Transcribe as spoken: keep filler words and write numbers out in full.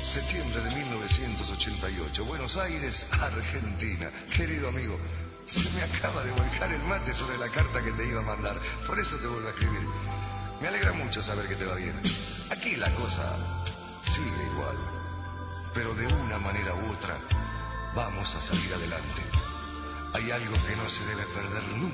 Septiembre de mil novecientos ochenta y ocho, Buenos Aires, Argentina. Querido amigo, se me acaba de volcar el mate sobre la carta que te iba a mandar. Por eso te vuelvo a escribir. Me alegra mucho saber que te va bien. Aquí la cosa sigue igual, pero de una manera u otra vamos a salir adelante. Hay algo que no se debe perder nunca